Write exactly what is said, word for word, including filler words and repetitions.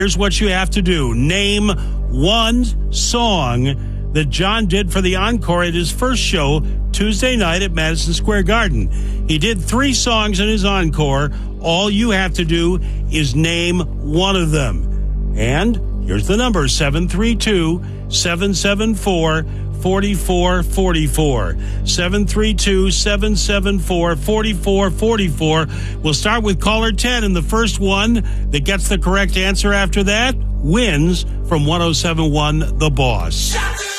Here's what you have to do. Name one song that John did for the encore at his first show Tuesday night at Madison Square Garden. He did three songs in his encore. All you have to do is name one of them. And here's the number, seven three two, seven seven four, four four four four. seven three two, seven seven four, four four four four. We'll start with caller ten, and the first one that gets the correct answer after that wins from one oh seven point one The Boss.